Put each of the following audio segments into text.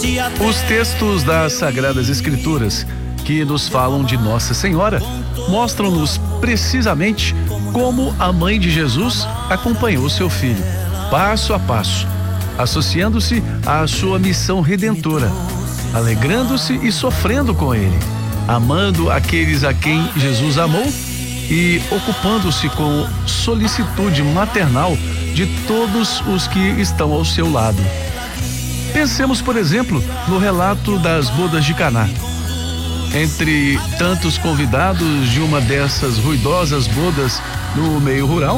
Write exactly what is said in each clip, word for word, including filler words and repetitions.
Os textos das Sagradas Escrituras que nos falam de Nossa Senhora mostram-nos precisamente como a mãe de Jesus acompanhou seu filho, passo a passo, associando-se à sua missão redentora, alegrando-se e sofrendo com ele, amando aqueles a quem Jesus amou e ocupando-se com solicitude maternal de todos os que estão ao seu lado. Pensemos, por exemplo, no relato das bodas de Caná. Entre tantos convidados de uma dessas ruidosas bodas no meio rural,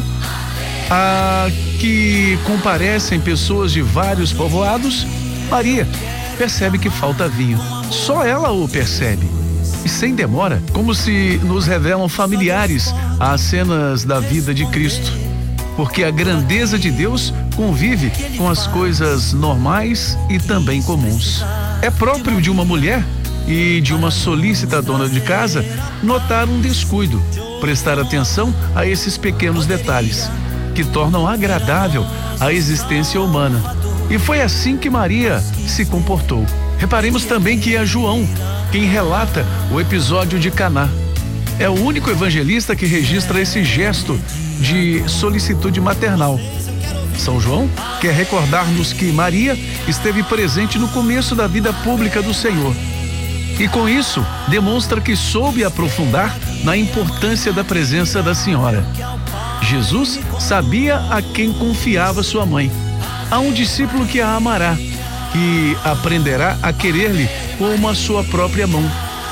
a que comparecem pessoas de vários povoados, Maria percebe que falta vinho. Só ela o percebe. E sem demora, como se nos revelam familiares às cenas da vida de Cristo. Porque a grandeza de Deus convive com as coisas normais e também comuns. É próprio de uma mulher e de uma solícita dona de casa notar um descuido, prestar atenção a esses pequenos detalhes que tornam agradável a existência humana. E foi assim que Maria se comportou. Reparemos também que é João quem relata o episódio de Caná. É o único evangelista que registra esse gesto de solicitude maternal. São João quer recordar-nos que Maria esteve presente no começo da vida pública do Senhor. E com isso, demonstra que soube aprofundar na importância da presença da Senhora. Jesus sabia a quem confiava sua mãe. Há um discípulo que a amará, que aprenderá a querer-lhe como a sua própria mão,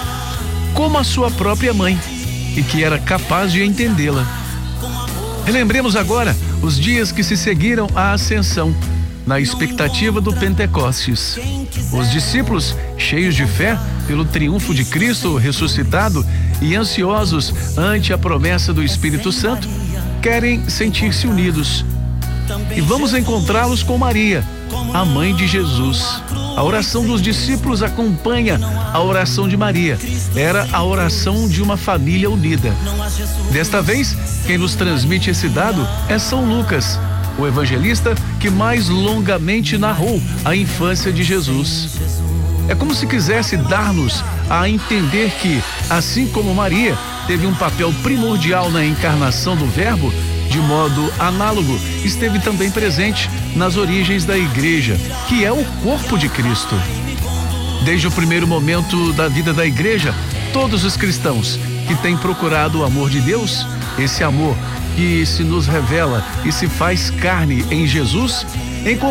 como a sua própria mãe, e que era capaz de entendê-la. Relembremos agora os dias que se seguiram à Ascensão, na expectativa do Pentecostes. Os discípulos, cheios de fé pelo triunfo de Cristo ressuscitado e ansiosos ante a promessa do Espírito Santo, querem sentir-se unidos. E vamos encontrá-los com Maria, a mãe de Jesus. A oração dos discípulos acompanha a oração de Maria. Era a oração de uma família unida. Desta vez, quem nos transmite esse dado é São Lucas, o evangelista que mais longamente narrou a infância de Jesus. É como se quisesse dar-nos a entender que, assim como Maria teve um papel primordial na encarnação do Verbo, de modo análogo, esteve também presente nas origens da Igreja, que é o corpo de Cristo. Desde o primeiro momento da vida da Igreja, todos os cristãos que têm procurado o amor de Deus, esse amor que se nos revela e se faz carne em Jesus, encontram